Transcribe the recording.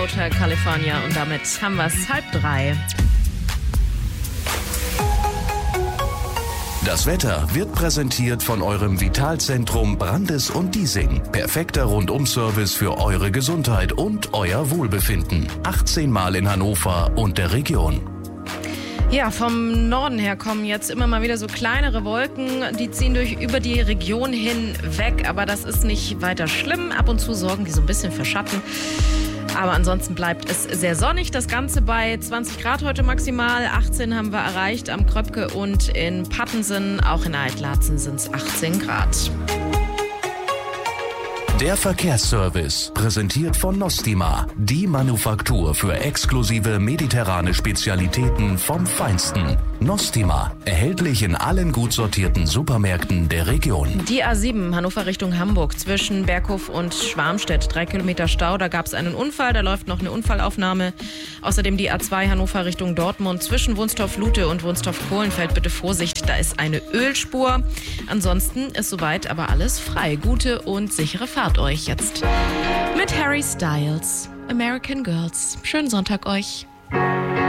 Hotel California und damit haben wir es 2:30. Das Wetter wird präsentiert von eurem Vitalzentrum Brandes und Diesing. Perfekter Rundum-Service für eure Gesundheit und euer Wohlbefinden. 18 Mal in Hannover und der Region. Ja, vom Norden her kommen jetzt immer mal wieder so kleinere Wolken. Die ziehen über die Region hinweg, aber das ist nicht weiter schlimm. Ab und zu sorgen die so ein bisschen für Schatten. Aber ansonsten bleibt es sehr sonnig. Das Ganze bei 20 Grad heute maximal. 18 haben wir erreicht am Kröpke und in Pattensen. Auch in Altlatzen sind es 18 Grad. Der Verkehrsservice, präsentiert von Nostima, die Manufaktur für exklusive mediterrane Spezialitäten vom Feinsten. Nostima, erhältlich in allen gut sortierten Supermärkten der Region. Die A7 Hannover Richtung Hamburg zwischen Berghof und Schwarmstedt. 3 Kilometer Stau, da gab es einen Unfall, da läuft noch eine Unfallaufnahme. Außerdem die A2 Hannover Richtung Dortmund zwischen Wunstorf-Lute und Wunstorf-Kohlenfeld. Bitte Vorsicht, da ist eine Ölspur. Ansonsten ist soweit aber alles frei. Gute und sichere Fahrt euch jetzt mit Harry Styles, American Girls. Schönen Sonntag euch.